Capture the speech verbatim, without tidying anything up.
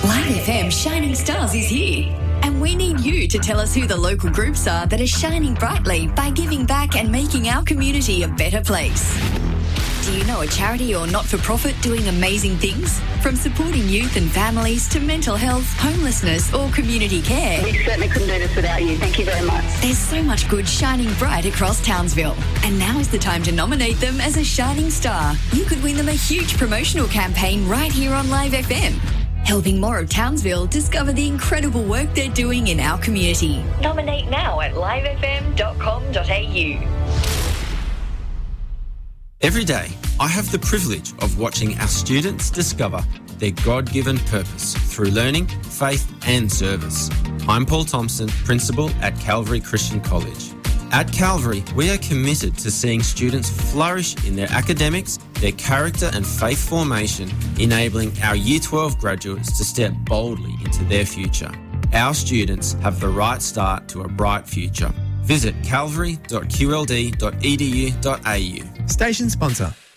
Live F M Shining Stars is here. And we need you to tell us who the local groups are that are shining brightly by giving back and making our community a better place. Do you know a charity or not-for-profit doing amazing things? From supporting youth and families to mental health, homelessness or community care. We certainly couldn't do this without you. Thank you very much. There's so much good shining bright across Townsville. And now is the time to nominate them as a shining star. You could win them a huge promotional campaign right here on Live F M. Helping more of Townsville discover the incredible work they're doing in our community. Nominate now at live f m dot com dot a u. Every day, I have the privilege of watching our students discover their God-given purpose through learning, faith and service. I'm Paul Thompson, Principal at Calvary Christian College. At Calvary, we are committed to seeing students flourish in their academics, their character and faith formation, enabling our Year twelve graduates to step boldly into their future. Our students have the right start to a bright future. Visit calvary dot q l d dot e d u dot a u. Station sponsor.